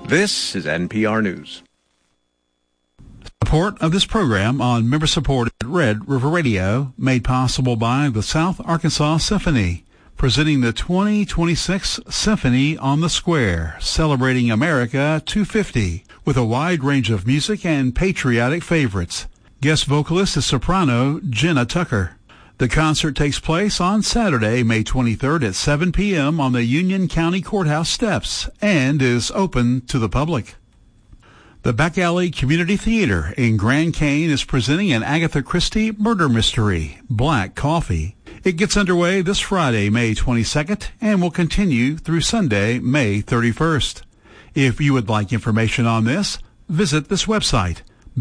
This is NPR News. Support of this program on member-supported Red River Radio, made possible by the South Arkansas Symphony, presenting the 2026 Symphony on the Square, celebrating America 250, with a wide range of music and patriotic favorites. Guest vocalist is soprano Jenna Tucker. The concert takes place on Saturday, May 23rd at 7 p.m. on the Union County Courthouse steps and is open to the public. The Back Alley Community Theater in Grand Cane is presenting an Agatha Christie murder mystery, Black Coffee. It gets underway this Friday, May 22nd, and will continue through Sunday, May 31st. If you would like information on this, visit this website,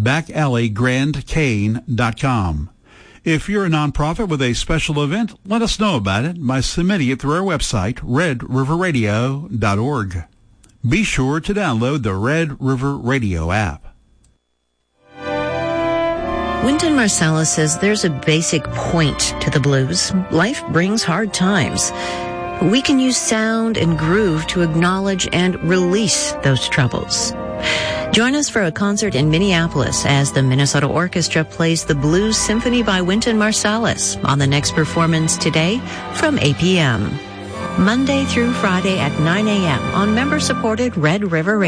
backalleygrandcane.com. If you're a nonprofit with a special event, let us know about it by submitting it through our website, redriverradio.org. Be sure to download the Red River Radio app. Wynton Marsalis says there's a basic point to the blues. Life brings hard times. We can use sound and groove to acknowledge and release those troubles. Join us for a concert in Minneapolis as the Minnesota Orchestra plays the Blues Symphony by Wynton Marsalis on the next performance today from 8 p.m. Monday through Friday at 9 a.m. on member-supported Red River Radio.